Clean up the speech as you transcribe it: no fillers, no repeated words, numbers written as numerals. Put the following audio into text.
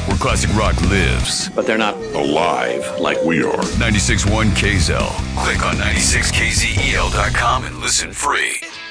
where classic rock lives. But they're not alive like we are. 96.1 KZEL. Click on 96kzel.com and listen free.